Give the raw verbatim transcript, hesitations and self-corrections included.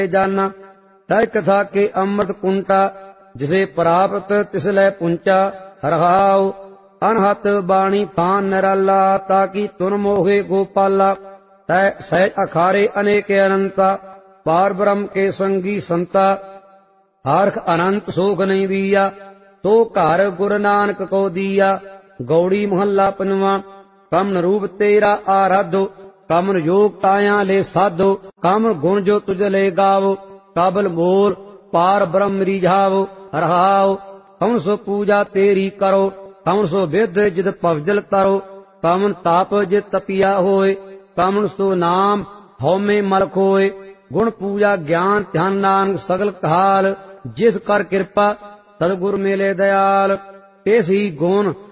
जाना। तय कथा के अमृत कुंटा, जिसे प्राप्त तिसलै पुंचा। रहाओ अनहत बाणी पान निराला, ताकि तुन मोहे गोपाला। तय सहज अखारे अनेक अनंता, पार ब्रह्म के संगी संता। हरख अनंत सोख नहीं दिया, तो घर गुरु नानक को दिया। गौड़ी मोहल्ला पंजवा। कमन रूप तेरा आराधो, कमन योग ताया ले साधो। कमन गुण जो तुझ ले गावो, काबल बोल पार ब्रह्म रिझावो। रहाओ कमन सो पूजा तेरी करो, कमन सो विद जिद पवजल तरो। कमन ताप जित तपिया होए, कमन सो नाम हौमे मल खोए। गुण पूजा ज्ञान ध्यान नानक सगल काल, जिस कर कृपा सदगुर मेले दयाल। इस ही गुण